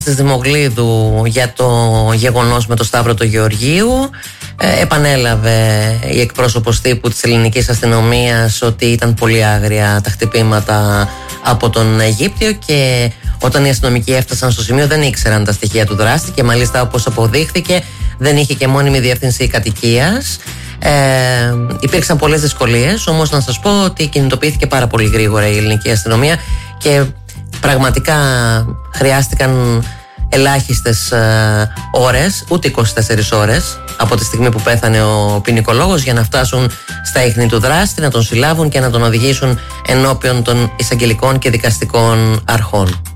της Δημογλίδου για το γεγονός με το Σταύρο του Γεωργίου. Επανέλαβε η εκπρόσωπος τύπου της ελληνικής αστυνομίας ότι ήταν πολύ άγρια τα χτυπήματα από τον Αιγύπτιο και όταν οι αστυνομικοί έφτασαν στο σημείο δεν ήξεραν τα στοιχεία του δράστη και μάλιστα, όπως αποδείχθηκε, δεν είχε και μόνιμη διεύθυνση κατοικίας. Υπήρξαν πολλές δυσκολίες, όμως να σας πω ότι κινητοποιήθηκε πάρα πολύ γρήγορα η ελληνική αστυνομία και πραγματικά χρειάστηκαν ελάχιστες ώρες, ούτε 24 ώρες από τη στιγμή που πέθανε ο ποινικολόγος για να φτάσουν στα ίχνη του δράστη, να τον συλλάβουν και να τον οδηγήσουν ενώπιον των εισαγγελικών και δικαστικών αρχών.